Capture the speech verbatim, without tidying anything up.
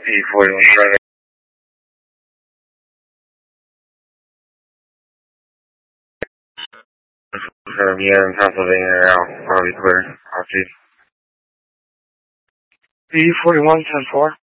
E forty-one seven. From here in Pennsylvania now. Probably clear. I'll see. E forty-one ten four.